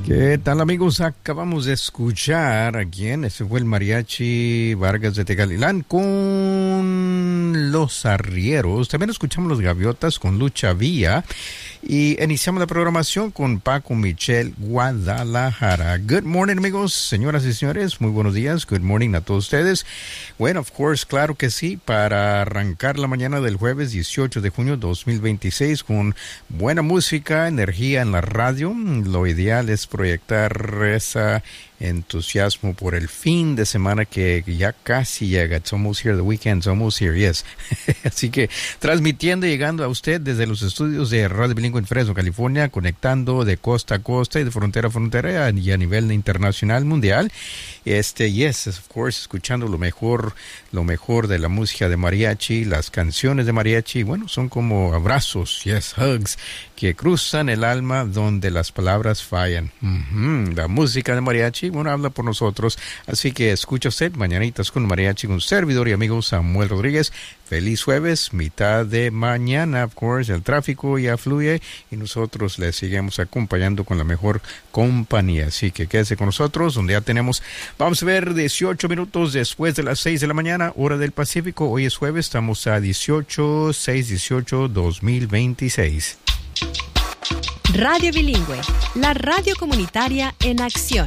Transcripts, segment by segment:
¿Qué tal, amigos? Acabamos de escuchar a quién. Ese fue el Mariachi Vargas de Tegalilán con Los Arrieros. También escuchamos Los Gaviotas con Lucha Vía. Y iniciamos la programación con Paco Michel, Guadalajara. Good morning, amigos, señoras y señores. Muy buenos días. Good morning a todos ustedes. Bueno, of course, claro que sí. Para arrancar la mañana del jueves 18 de junio 2026 con buena música, energía en la radio. Lo ideal es proyectar esa entusiasmo por el fin de semana que ya casi llega. It's almost here, the weekend's almost here, yes. Así que transmitiendo y llegando a usted desde los estudios de Radio Bilingüe en Fresno, California, conectando de costa a costa y de frontera a frontera y a nivel internacional, mundial. Yes, of course, escuchando lo mejor de la música de mariachi, las canciones de mariachi, bueno, son como abrazos, yes, hugs, que cruzan el alma donde las palabras fallan. La música de mariachi, bueno, habla por nosotros. Así que escucha usted Mañanitas con Mariachi, con servidor y amigo Samuel Rodríguez. Feliz jueves, mitad de mañana, of course, el tráfico ya fluye y nosotros le seguimos acompañando con la mejor compañía. Así que quédese con nosotros, donde ya tenemos, vamos a ver, 18 minutos después de las 6 de la mañana, hora del Pacífico. Hoy es jueves, estamos a 6/18/2026. Radio Bilingüe, la radio comunitaria en acción.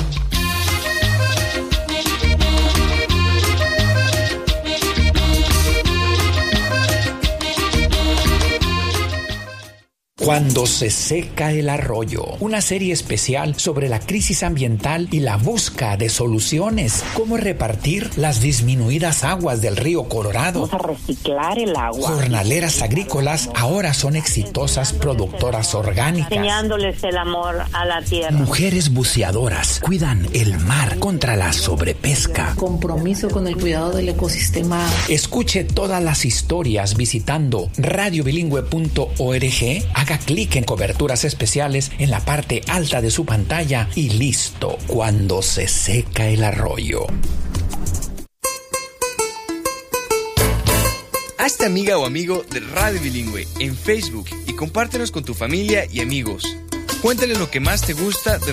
Cuando se seca el arroyo, una serie especial sobre la crisis ambiental y la búsqueda de soluciones. Cómo repartir las disminuidas aguas del río Colorado. Vamos a reciclar el agua. Jornaleras agrícolas ahora son exitosas productoras orgánicas. Enseñándoles el amor a la tierra. Mujeres buceadoras cuidan el mar contra la sobrepesca. Compromiso con el cuidado del ecosistema. Escuche todas las historias visitando radiobilingüe.org. Haga clic en coberturas especiales en la parte alta de su pantalla y listo. Cuando se seca el arroyo. Hazte amiga o amigo de Radio Bilingüe en Facebook y compártenos con tu familia y amigos. Cuéntale lo que más te gusta de